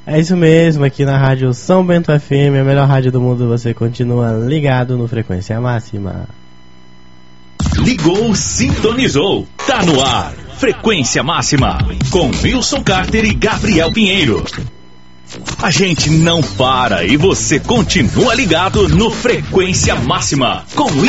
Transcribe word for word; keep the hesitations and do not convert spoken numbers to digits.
É isso mesmo, aqui na rádio São Bento F M, a melhor rádio do mundo, você continua ligado no Frequência Máxima. Ligou, sintonizou, tá no ar. Frequência Máxima, com Wilson Carter e Gabriel Pinheiro. A gente não para e você continua ligado no Frequência Máxima, com